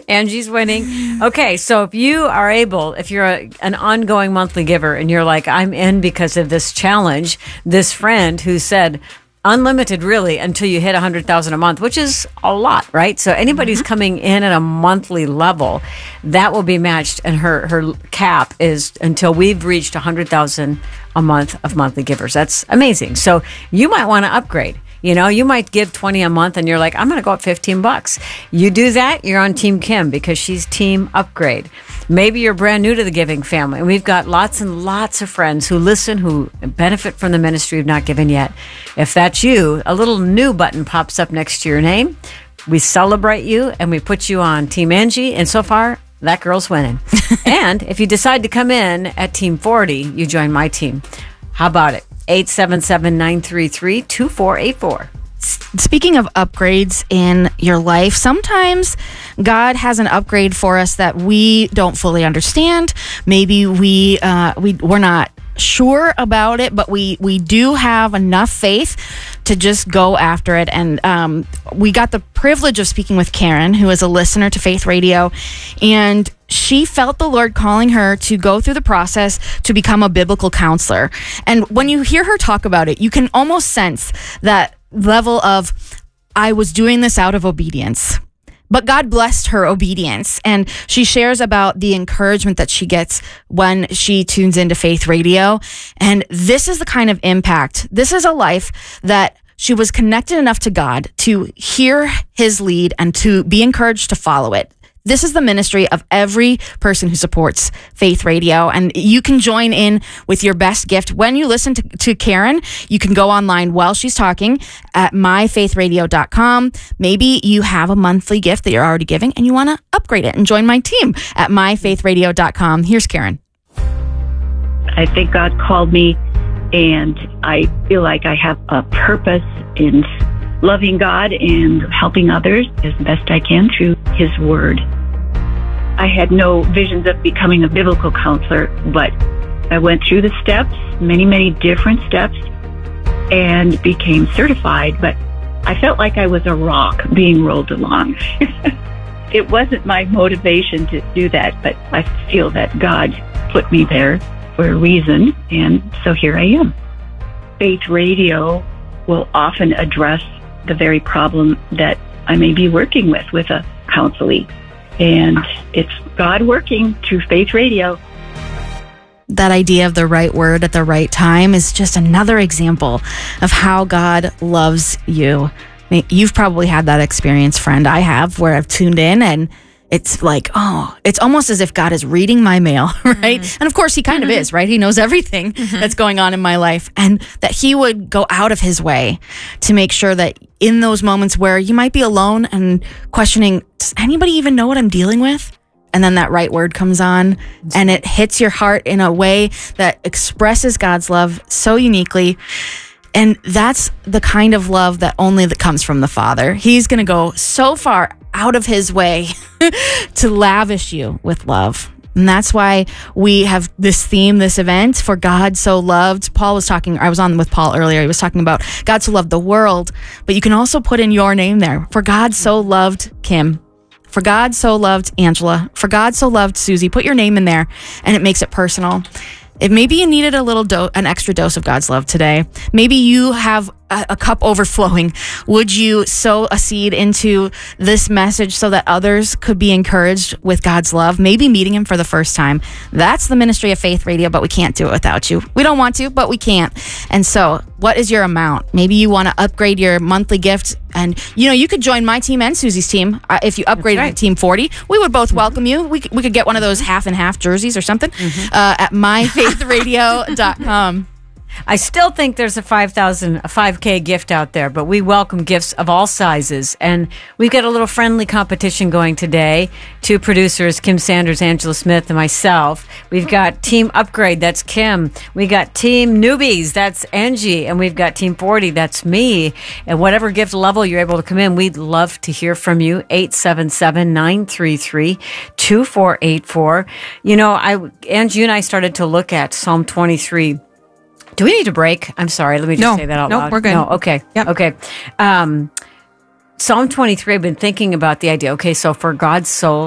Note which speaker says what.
Speaker 1: Angie's winning. Okay, so if you are able, if you're an ongoing monthly giver and you're like, I'm in because of this challenge, this friend who said, unlimited really until you hit 100,000 a month, which is a lot, right? So anybody's coming in at a monthly level, that will be matched, and her cap is until we've reached 100,000 a month of monthly givers. That's amazing. So you might want to upgrade. You know, you might give 20 a month and you're like, I'm going to go up $15. You do that, you're on Team Kim because she's Team Upgrade. Maybe you're brand new to the giving family, and we've got lots and lots of friends who listen, who benefit from the ministry of Not Given Yet. If that's you, a little new button pops up next to your name. We celebrate you and we put you on Team Angie, and so far, that girl's winning. And if you decide to come in at Team 40, you join my team. How about it? 877-933-2484.
Speaker 2: Speaking of upgrades in your life, sometimes God has an upgrade for us that we don't fully understand. Maybe we're not sure about it, but we do have enough faith to just go after it. And we got the privilege of speaking with Karen, who is a listener to Faith Radio, and she felt the Lord calling her to go through the process to become a biblical counselor. And when you hear her talk about it, you can almost sense that level of, I was doing this out of obedience. But God blessed her obedience, and she shares about the encouragement that she gets when she tunes into Faith Radio. And this is the kind of impact. This is a life that she was connected enough to God to hear his lead and to be encouraged to follow it. This is the ministry of every person who supports Faith Radio, and you can join in with your best gift. When you listen to Karen, you can go online while she's talking at myfaithradio.com. Maybe you have a monthly gift that you're already giving and you want to upgrade it and join my team at myfaithradio.com. Here's Karen.
Speaker 3: I think God called me, and I feel like I have a purpose in loving God and helping others as best I can through his word. I had no visions of becoming a biblical counselor, but I went through the steps, many, many different steps, and became certified. But I felt like I was a rock being rolled along. It wasn't my motivation to do that, but I feel that God put me there for a reason, and so here I am. Faith Radio will often address the very problem that I may be working with a counselee. And it's God working through Faith Radio.
Speaker 2: That idea of the right word at the right time is just another example of how God loves you. I mean, you've probably had that experience, friend. I have, where I've tuned in and it's like, oh, it's almost as if God is reading my mail, right? And of course, he kind of is, right? He knows everything that's going on in my life, and that he would go out of his way to make sure that in those moments where you might be alone and questioning, does anybody even know what I'm dealing with? And then that right word comes on and it hits your heart in a way that expresses God's love so uniquely. And that's the kind of love that comes from the Father. He's going to go so far out of his way to lavish you with love. And that's why we have this theme, this event, for God so loved. I was on with Paul earlier. He was talking about God so loved the world, but you can also put in your name there. For God so loved Kim. For God so loved Angela. For God so loved Susie. Put your name in there and it makes it personal. If maybe you needed an extra dose of God's love today, maybe you have a cup overflowing. Would you sow a seed into this message so that others could be encouraged with God's love? Maybe meeting him for the first time. That's the ministry of Faith Radio, but we can't do it without you. We don't want to, but we can't. And so what is your amount? Maybe you want to upgrade your monthly gift, and you could join my team and Susie's team. If you upgraded to Team 40, we would both welcome you. We could get one of those half and half jerseys or something at myfaithradio.com.
Speaker 1: I still think there's a $5K gift out there, but we welcome gifts of all sizes. And we've got a little friendly competition going today. Two producers, Kim Sanders, Angela Smith, and myself. We've got Team Upgrade, that's Kim. We got Team Newbies, that's Angie. And we've got Team 40, that's me. And whatever gift level you're able to come in, we'd love to hear from you. 877-933-2484. Angie and I started to look at Psalm 23. Do we need to break? I'm sorry. Let me just say that out loud.
Speaker 4: No, we're good.
Speaker 1: No, okay. Yep. Okay. Psalm 23, I've been thinking about the idea. Okay, so for God so